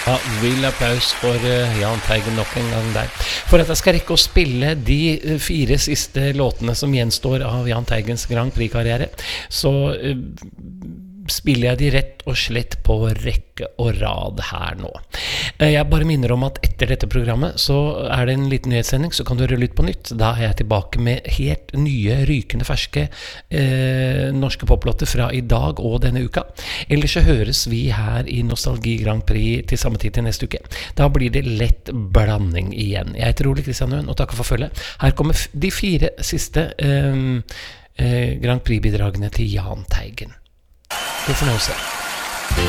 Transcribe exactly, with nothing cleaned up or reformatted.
Ja, vill applaus for uh, Jahn Teigen nok en gang der. For at jeg skal rekke å spille de uh, fire siste låtene som gjenstår av Jahn Teigens Grand Prix-karriere, så uh, spiller jeg de rett og slett på rekke og rad her nå. Uh, jeg bare minner om at etter dette programmet så er det en liten nyhetssending, så kan du høre litt på nytt. Da er jeg tilbake med helt nye, rykende ferske uh, norske poplåter fra i dag og denne uka. Ellers så høres vi her i Nostalgi Grand Prix til samme tid til neste uke. Da blir det lett blanding igjen. Jeg heter Ole Kristian Høen og takker for følget. Her kommer f- de fire siste um, uh, Grand Prix-bidragene til Jahn Teigen. God fornøyelse.